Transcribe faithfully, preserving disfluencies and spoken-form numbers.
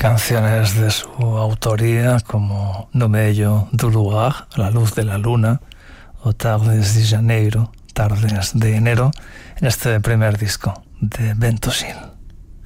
canciones de su autoría como No Medio do Luar, La Luz de la Luna, o Tardes de Janeiro, Tardes de Enero, en este primer disco de Ventosín.